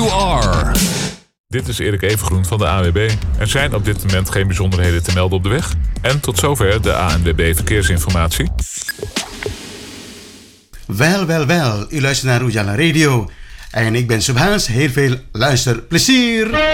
you are. Dit is Erik Evengroen van de ANWB. Er zijn op dit moment geen bijzonderheden te melden op de weg. En tot zover de ANWB Verkeersinformatie. Wel. U luistert naar Ujala Radio. En ik ben Subhaas. Heel veel luisterplezier.